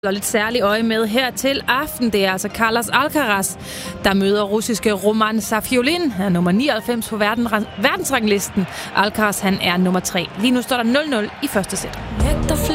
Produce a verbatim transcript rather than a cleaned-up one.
Og lidt særligt øje med her til aften. Det er altså Carlos Alcaraz, der møder russiske Roman Safiullin. Han er nummer nioghalvfems på verden, verdensranglisten. Alcaraz han er nummer tre. Lige nu står der nul nul i første sæt.